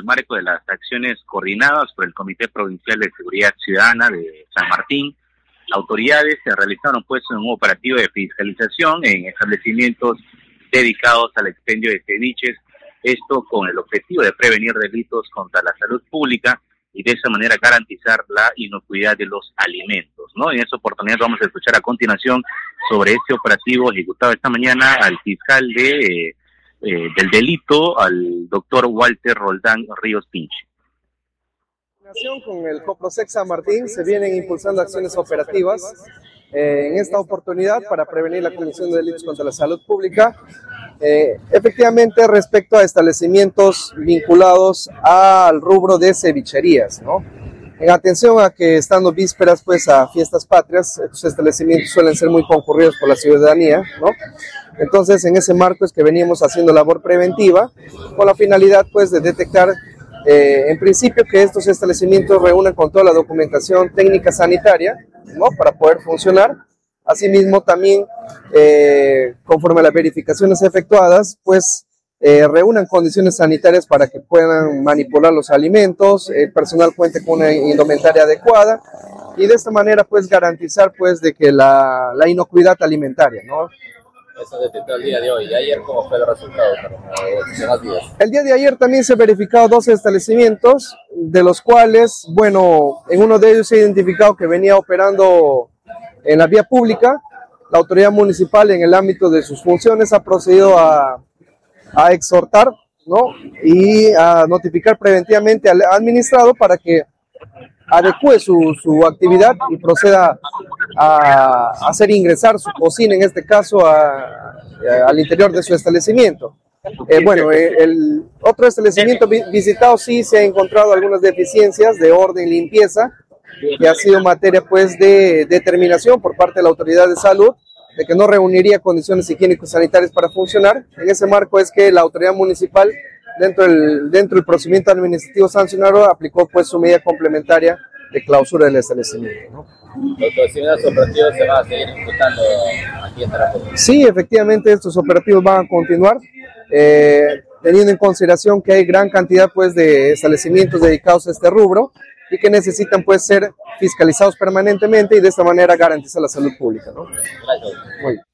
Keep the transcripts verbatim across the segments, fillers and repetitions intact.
marco de las acciones coordinadas por el Comité Provincial de Seguridad Ciudadana de San Martín, autoridades se realizaron pues un operativo de fiscalización en establecimientos dedicados al expendio de ceviches, esto con el objetivo de prevenir delitos contra la salud pública y de esa manera garantizar la inocuidad de los alimentos, ¿no? En esa oportunidad vamos a escuchar a continuación sobre este operativo ejecutado esta mañana al fiscal de eh, eh, del delito, al doctor Walter Roldán Ríos Pinchi. Con el Coprosex San Martín se vienen impulsando acciones operativas eh, en esta oportunidad para prevenir la comisión de delitos contra la salud pública, eh, efectivamente respecto a establecimientos vinculados al rubro de cevicherías, ¿no? En atención a que estando vísperas pues a fiestas patrias, estos establecimientos suelen ser muy concurridos por la ciudadanía, ¿no? Entonces en ese marco es que veníamos haciendo labor preventiva con la finalidad pues de detectar Eh, en principio que estos establecimientos reúnan con toda la documentación técnica sanitaria, ¿no? Para poder funcionar. Asimismo también, eh, conforme a las verificaciones efectuadas, pues eh, reúnan condiciones sanitarias para que puedan manipular los alimentos, el personal cuente con una indumentaria adecuada y de esta manera pues garantizar pues de que la, la inocuidad alimentaria, ¿no? Eso detectó el día de hoy. ¿Y ayer cómo fue el resultado? El día de ayer también se verificaron dos establecimientos, de los cuales, bueno, en uno de ellos se ha identificado que venía operando en la vía pública. La autoridad municipal, en el ámbito de sus funciones, ha procedido a, a exhortar, ¿no? Y a notificar preventivamente al administrado para que adecue su, su actividad y proceda a hacer ingresar su cocina, en este caso, a, a, al interior de su establecimiento. Eh, bueno, eh, el otro establecimiento vi, visitado sí se ha encontrado algunas deficiencias de orden y limpieza, que ha sido materia pues de determinación por parte de la autoridad de salud, de que no reuniría condiciones higiénico-sanitarias para funcionar. En ese marco es que la autoridad municipal, dentro del, dentro del procedimiento administrativo sancionado, aplicó pues su medida complementaria de clausura del establecimiento, ¿no? ¿Los procedimientos operativos se van a seguir ejecutando aquí en Tarapoto? Sí, efectivamente estos operativos van a continuar, eh, teniendo en consideración que hay gran cantidad pues de establecimientos dedicados a este rubro y que necesitan pues ser fiscalizados permanentemente y de esta manera garantizar la salud pública, ¿no? Gracias. Muy bien.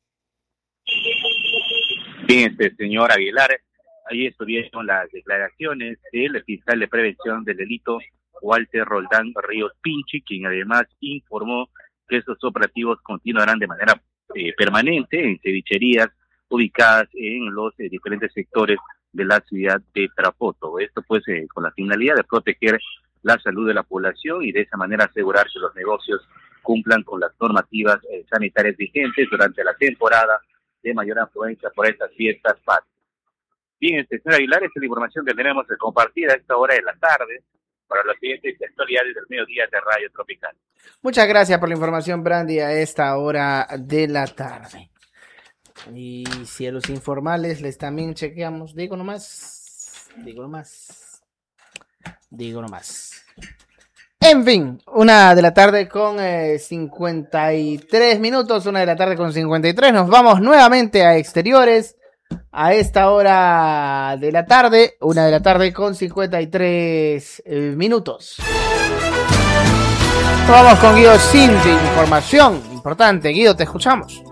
Bien, este señor Aguilar, ahí estuvieron las declaraciones del fiscal de prevención del delito Walter Roldán Ríos Pinchi, quien además informó que estos operativos continuarán de manera eh, permanente en cevicherías ubicadas en los eh, diferentes sectores de la ciudad de Tarapoto. Esto pues eh, con la finalidad de proteger la salud de la población y de esa manera asegurar que los negocios cumplan con las normativas eh, sanitarias vigentes durante la temporada de mayor afluencia por estas fiestas patrias. Bien, este señor Aguilar, esta es la información que tenemos que compartir a esta hora de la tarde para las siguientes actualidades del mediodía de Radio Tropical. Muchas gracias por la información, Brandy, a esta hora de la tarde. Y si a los informales les también chequeamos, digo nomás, digo nomás, digo nomás. En fin, una de la tarde con eh, cincuenta y tres minutos, una de la tarde con cincuenta y tres, nos vamos nuevamente a exteriores. A esta hora de la tarde, una de la tarde con cincuenta y tres eh, minutos. Vamos con Guido Cinti, información importante. Guido, te escuchamos.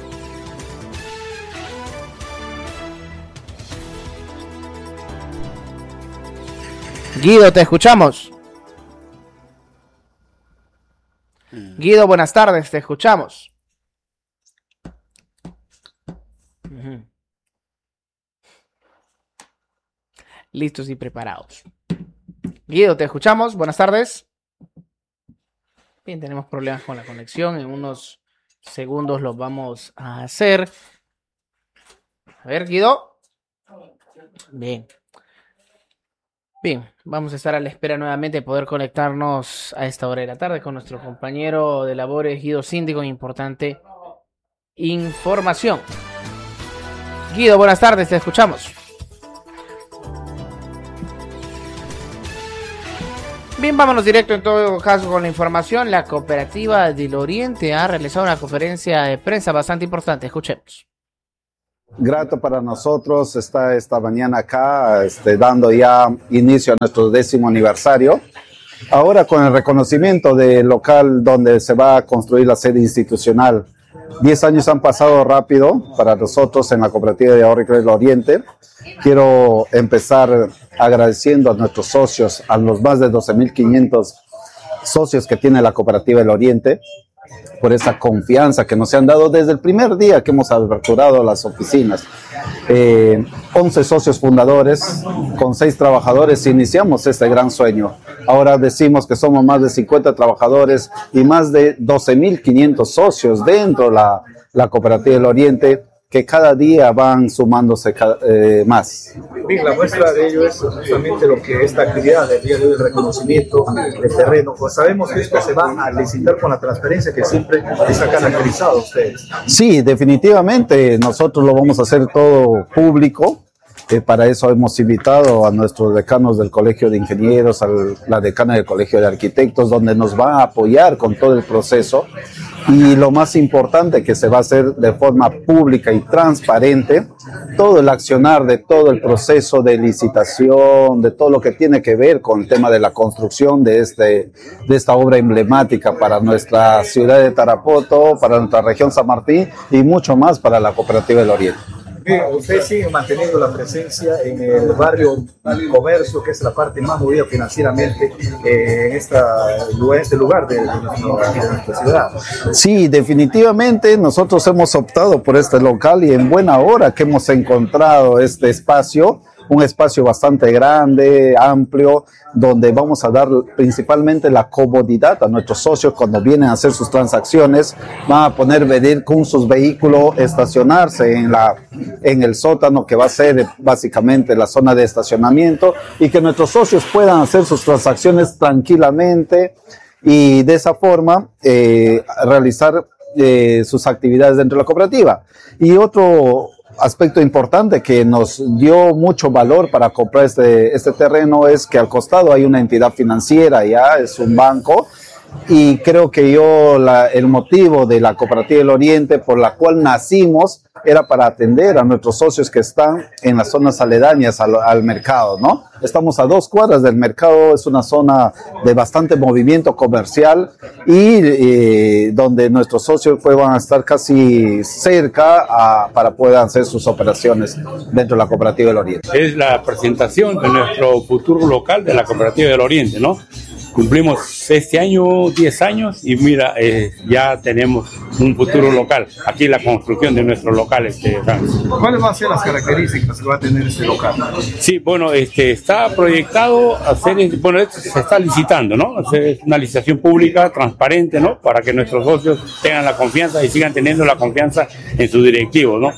Guido, te escuchamos. Guido, buenas tardes, te escuchamos. Uh-huh. Listos y preparados. Guido, te escuchamos. Buenas tardes. Bien, tenemos problemas con la conexión. En unos segundos los vamos a hacer. A ver, Guido. Bien. Bien, vamos a estar a la espera nuevamente de poder conectarnos a esta hora de la tarde con nuestro compañero de labores, Guido Cinti, con importante información. Guido, buenas tardes, te escuchamos. Bien, vámonos directo en todo caso con la información. La cooperativa del Oriente ha realizado una conferencia de prensa bastante importante. Escuchemos. Grato para nosotros estar esta mañana acá, este, dando ya inicio a nuestro décimo aniversario. Ahora con el reconocimiento del local donde se va a construir la sede institucional. Diez años han pasado rápido para nosotros en la Cooperativa de Ahorro y Crédito Oriente. Quiero empezar agradeciendo a nuestros socios, a los más de doce mil quinientos socios que tiene la Cooperativa del Oriente, por esa confianza que nos han dado desde el primer día que hemos aperturado las oficinas. Eh, once socios fundadores, con seis trabajadores, iniciamos este gran sueño. Ahora decimos que somos más de cincuenta trabajadores y más de doce mil quinientos socios dentro de la, la Cooperativa del Oriente, que cada día van sumándose eh, más. Bien, la muestra de ello es justamente lo que esta actividad del día de hoy, el reconocimiento del terreno. Pues sabemos que esto se va a licitar con la transparencia que siempre les ha caracterizado a ustedes. Sí, definitivamente nosotros lo vamos a hacer todo público. Eh, para eso hemos invitado a nuestros decanos del Colegio de Ingenieros, a la decana del Colegio de Arquitectos, donde nos va a apoyar con todo el proceso. Y lo más importante, que se va a hacer de forma pública y transparente todo el accionar de todo el proceso de licitación, de todo lo que tiene que ver con el tema de la construcción de, este, de esta obra emblemática para nuestra ciudad de Tarapoto, para nuestra región San Martín y mucho más para la Cooperativa del Oriente. Bien, ustedes siguen manteniendo la presencia en el barrio comercio, que es la parte más movida financieramente eh, en, esta, en este lugar de, de, nuestra, de nuestra ciudad. Sí, definitivamente nosotros hemos optado por este local y en buena hora que hemos encontrado este espacio, un espacio bastante grande, amplio, donde vamos a dar principalmente la comodidad a nuestros socios cuando vienen a hacer sus transacciones. Van a poder venir con sus vehículos, estacionarse en, la, en el sótano, que va a ser básicamente la zona de estacionamiento, y que nuestros socios puedan hacer sus transacciones tranquilamente y de esa forma eh, realizar eh, sus actividades dentro de la cooperativa. Y otro aspecto importante que nos dio mucho valor para comprar este, este terreno es que al costado hay una entidad financiera, ya es un banco, y creo que yo la, el motivo de la Cooperativa del Oriente por la cual nacimos era para atender a nuestros socios que están en las zonas aledañas al, al mercado, ¿no? Estamos a dos cuadras del mercado, es una zona de bastante movimiento comercial y eh, donde nuestros socios pues, van a estar casi cerca a, para poder hacer sus operaciones dentro de la Cooperativa del Oriente. Es la presentación de nuestro futuro local de la Cooperativa del Oriente, ¿no? Cumplimos este año diez años y mira, eh, ya tenemos un futuro local. Aquí la construcción de nuestro local. Este, ¿Cuáles van a ser las características que va a tener este local? Sí, bueno, este, está proyectado hacer, bueno, esto se está licitando, ¿no? Hacer una licitación pública, transparente, ¿no? Para que nuestros socios tengan la confianza y sigan teniendo la confianza en sus directivos, ¿no?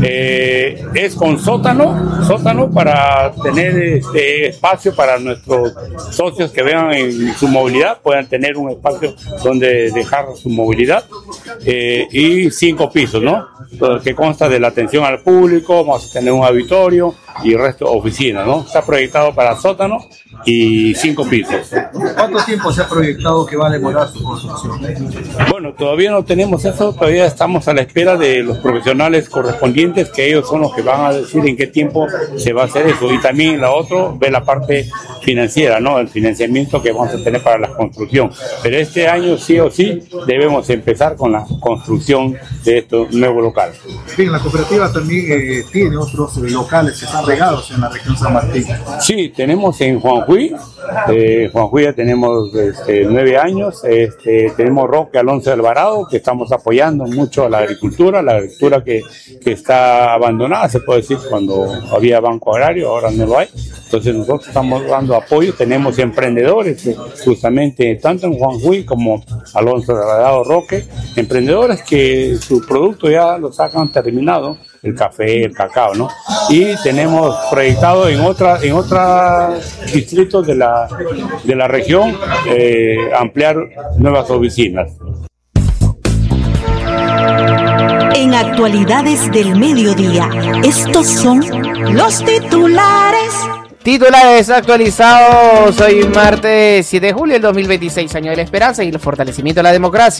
Eh, es con sótano, sótano para tener este espacio para nuestros socios que vean en su movilidad, puedan tener un espacio donde dejar su movilidad, eh, y cinco pisos, ¿no? Que consta de la atención al público, vamos a tener un auditorio y el resto oficina, ¿no? Está proyectado para sótano y cinco pisos. ¿Cuánto tiempo se ha proyectado que va a demorar su construcción? Bueno, todavía no tenemos eso, todavía estamos a la espera de los profesionales correspondientes, que ellos son los que van a decir en qué tiempo se va a hacer eso. Y también la otra, ve la parte financiera, ¿no? El financiamiento que vamos a tener para la construcción. Pero este año sí o sí debemos empezar con la construcción de este nuevo local. Bien, la cooperativa también eh, tiene otros eh, locales que están regados en la región San Martín. Sí, tenemos en Juanjuy, eh, Juanjuy ya tenemos este, nueve años, este, tenemos Roque Alonso Alvarado, que estamos apoyando mucho a la agricultura, la agricultura que, que está abandonada, se puede decir, cuando había banco agrario, ahora no lo hay. Entonces nosotros estamos dando apoyo, tenemos emprendedores, eh, justamente tanto en Juanjuy como Alonso Alvarado Roque, emprendedores que su producto ya lo sacan terminado, el café, el cacao, ¿no? Y tenemos proyectado en otra, en otros distritos de la, de la región eh, ampliar nuevas oficinas. En Actualidades del Mediodía, estos son los titulares. Titulares actualizados hoy martes siete de julio del dos mil veintiséis, año de la esperanza y el fortalecimiento de la democracia.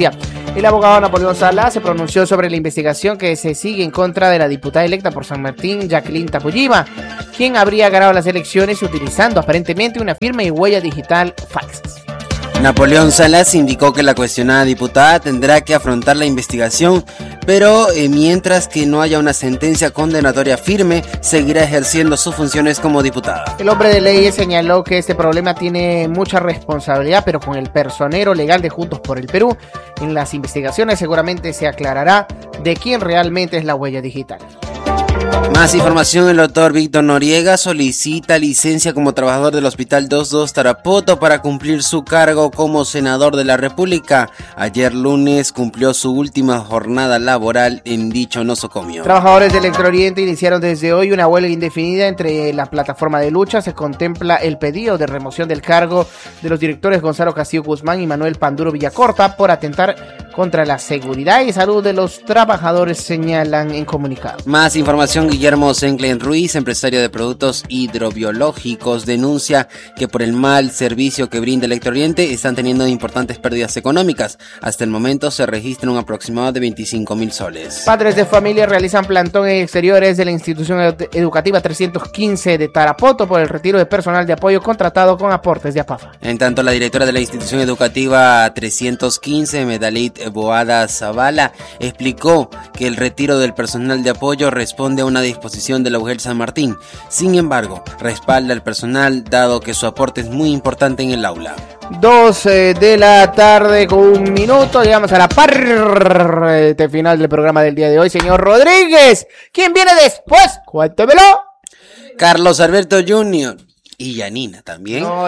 El abogado Napoleón Sala se pronunció sobre la investigación que se sigue en contra de la diputada electa por San Martín, Jacqueline Tapullima, quien habría ganado las elecciones utilizando aparentemente una firma y huella digital falsas. Napoleón Salas indicó que la cuestionada diputada tendrá que afrontar la investigación, pero eh, mientras que no haya una sentencia condenatoria firme, seguirá ejerciendo sus funciones como diputada. El hombre de leyes señaló que este problema tiene mucha responsabilidad, pero con el personero legal de Juntos por el Perú, en las investigaciones seguramente se aclarará de quién realmente es la huella digital. Más información: el doctor Víctor Noriega solicita licencia como trabajador del Hospital veintidos Tarapoto para cumplir su cargo como senador de la República. Ayer lunes cumplió su última jornada laboral en dicho nosocomio. Trabajadores de Electrooriente iniciaron desde hoy una huelga indefinida entre la plataforma de lucha. Se contempla el pedido de remoción del cargo de los directores Gonzalo Castillo Guzmán y Manuel Panduro Villacorta por atentar contra la seguridad y salud de los trabajadores, señalan en comunicado. Más información: Guillermo Senclen Ruiz, empresario de productos hidrobiológicos, denuncia que por el mal servicio que brinda Electrooriente están teniendo importantes pérdidas económicas. Hasta el momento se registra un aproximado de veinticinco mil soles. Padres de familia realizan plantón en exteriores de la institución ed- educativa trescientos quince de Tarapoto por el retiro de personal de apoyo contratado con aportes de APAFA. En tanto, la directora de la institución educativa trescientos quince, Medalit Boada Zavala, explicó que el retiro del personal de apoyo responde a una disposición de la U G E L San Martín. Sin embargo, respalda al personal dado que su aporte es muy importante en el aula. Dos eh, de la tarde con un minuto, llegamos a la parte final del programa del día de hoy. Señor Rodríguez, ¿quién viene después? Cuéntemelo. Carlos Alberto junior Y Yanina también. No,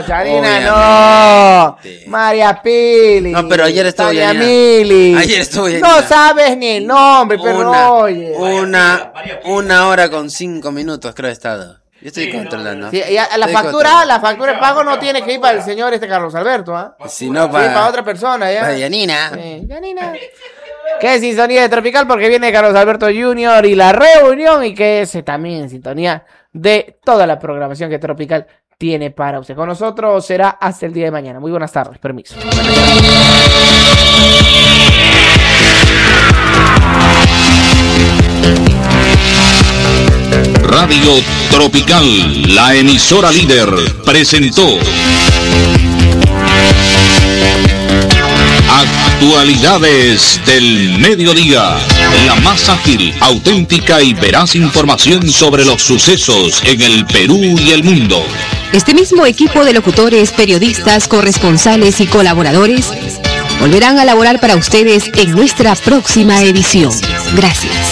Yanina no. María Pili. No, pero ayer estuvo Tania Yanina. Mili. Ayer estuvo Yanina. No sabes ni el nombre, pero Una, oye. una, una hora con cinco minutos creo he estado. Yo estoy controlando. Sí, y a- la Estoy factura, controlando. la factura de pago no tiene que ir para el señor este Carlos Alberto, ¿ah? Si no, Sí, para, para otra persona, ¿ya? para Yanina. Sí, Yanina. Que es sintonía de Tropical porque viene Carlos Alberto junior y la reunión, y que es también en sintonía de toda la programación que Tropical tiene para usted. Con nosotros será hasta el día de mañana. Muy buenas tardes, permiso. Radio Tropical, la emisora líder, presentó Actualidades del Mediodía, la más ágil, auténtica y veraz información sobre los sucesos en el Perú y el mundo. Este mismo equipo de locutores, periodistas, corresponsales y colaboradores volverán a laborar para ustedes en nuestra próxima edición. Gracias.